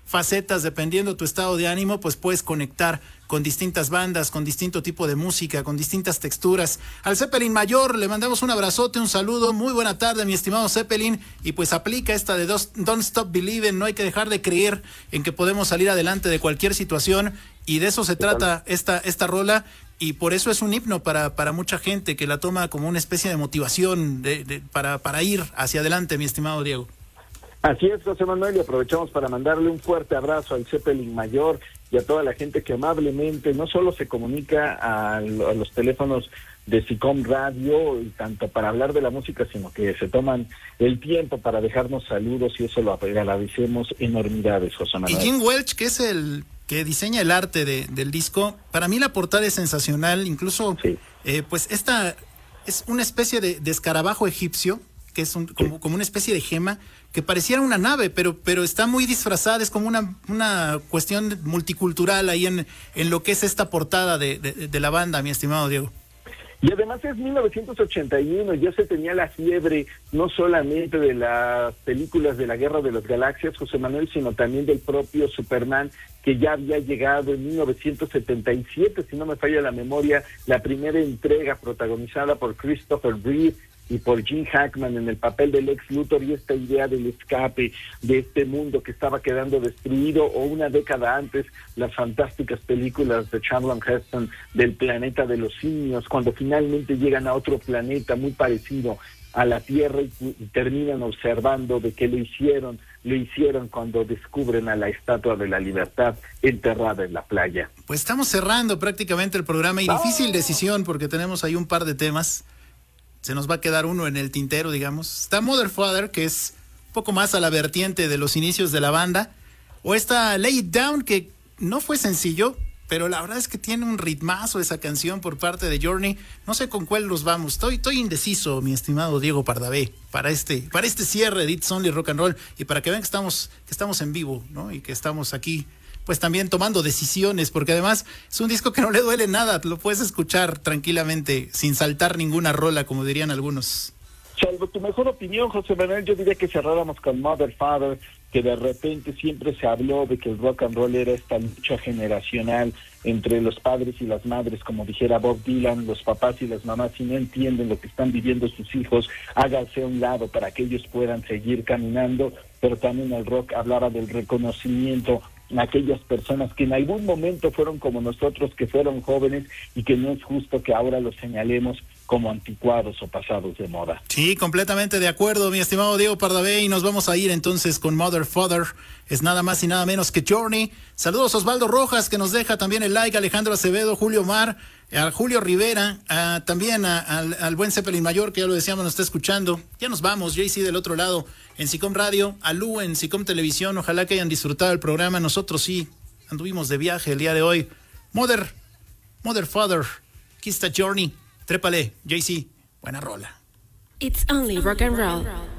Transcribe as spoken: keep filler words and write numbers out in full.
facetas, dependiendo tu estado de ánimo, pues puedes conectar con distintas bandas, con distinto tipo de música, con distintas texturas. Al Zeppelin Mayor le mandamos un abrazote, un saludo, muy buena tarde, mi estimado Zeppelin, y pues aplica esta de Don't Stop Believing, no hay que dejar de creer en que podemos salir adelante de cualquier situación, y de eso se trata esta, esta rola, y por eso es un himno para, para mucha gente que la toma como una especie de motivación de, de, para, para ir hacia adelante, mi estimado Diego. Así es, José Manuel, y aprovechamos para mandarle un fuerte abrazo al Zeppelin Mayor y a toda la gente que amablemente no solo se comunica a, a los teléfonos de SICOM Radio, y tanto para hablar de la música, sino que se toman el tiempo para dejarnos saludos, y eso lo agradecemos enormidades, José Manuel. Y Jim Welch, que es el que diseña el arte de, del disco, para mí la portada es sensacional, incluso sí. eh, pues esta es una especie de, de escarabajo egipcio, que es un, como, como una especie de gema, que pareciera una nave, pero pero está muy disfrazada, es como una una cuestión multicultural ahí en, en lo que es esta portada de, de, de la banda, mi estimado Diego. Y además es mil novecientos ochenta y uno, ya se tenía la fiebre no solamente de las películas de la Guerra de las Galaxias, José Manuel, sino también del propio Superman, que ya había llegado en mil novecientos setenta y siete, si no me falla la memoria, la primera entrega protagonizada por Christopher Reeve y por Gene Hackman en el papel del Lex Luthor, y esta idea del escape de este mundo que estaba quedando destruido, o una década antes las fantásticas películas de Charlton Heston del planeta de los simios, cuando finalmente llegan a otro planeta muy parecido a la Tierra y, y terminan observando de que lo hicieron, lo hicieron cuando descubren a la Estatua de la Libertad enterrada en la playa. Pues estamos cerrando prácticamente el programa, y difícil decisión porque tenemos ahí un par de temas. Se nos va a quedar uno en el tintero, digamos. Está Mother Father, que es un poco más a la vertiente de los inicios de la banda. O está Lay It Down, que no fue sencillo, pero la verdad es que tiene un ritmazo esa canción por parte de Journey. No sé con cuál nos vamos. Estoy, estoy indeciso, mi estimado Diego Pardavé, para este, para este cierre de It's Only Rock and Roll, y para que vean que estamos, que estamos en vivo, ¿no? Y que estamos aquí, pues también tomando decisiones, porque además es un disco que no le duele nada, lo puedes escuchar tranquilamente, sin saltar ninguna rola, como dirían algunos. Salvo tu mejor opinión, José Manuel, yo diría que cerráramos con Mother Father, que de repente siempre se habló de que el rock and roll era esta lucha generacional entre los padres y las madres, como dijera Bob Dylan, los papás y las mamás, si no entienden lo que están viviendo sus hijos, háganse a un lado para que ellos puedan seguir caminando, pero también el rock hablaba del reconocimiento a aquellas personas que en algún momento fueron como nosotros, que fueron jóvenes, y que no es justo que ahora los señalemos como anticuados o pasados de moda. Sí, completamente de acuerdo, mi estimado Diego Pardavé, y nos vamos a ir entonces con Mother Father, es nada más y nada menos que Journey. Saludos a Osvaldo Rojas, que nos deja también el like, Alejandro Acevedo, Julio Mar, a Julio Rivera, a, también a, a, al buen Zeppelin Mayor, que ya lo decíamos, nos está escuchando. Ya nos vamos, J C del otro lado, en SICOM Radio, a Lu en SICOM Televisión, ojalá que hayan disfrutado el programa, nosotros sí, anduvimos de viaje el día de hoy. Mother, Mother Father, aquí está Journey, trépale, J C, buena rola. It's only rock and roll.